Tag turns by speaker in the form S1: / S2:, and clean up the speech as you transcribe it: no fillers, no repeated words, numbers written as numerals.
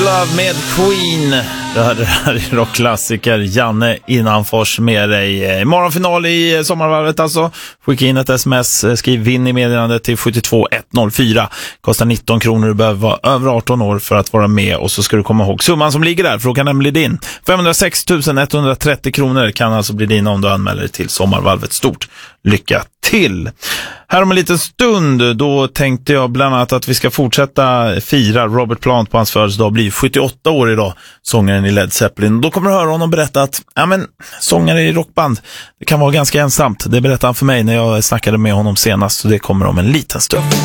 S1: Love med Queen. Det här är rockklassiker. Janne Innanfors med dig. Morgonfinal i sommarvarvet alltså. Skicka in ett sms, skriv vinn i meddelandet till 72104. Kostar 19 kronor, du behöver vara över 18 år för att vara med. Och så ska du komma ihåg summan som ligger där, för då kan den bli din. 506 130 kronor kan alltså bli din om du anmäler dig till sommarvarvet. Stort lycka till! Här om en liten stund då tänkte jag bland annat att vi ska fortsätta fira Robert Plant på hans födelsedag. Blir 78 år idag, sångaren i Led Zeppelin. Då kommer du höra honom berätta att sångare i rockband, det kan vara ganska ensamt. Det berättade han för mig när jag snackade med honom senast, så det kommer om en liten stund.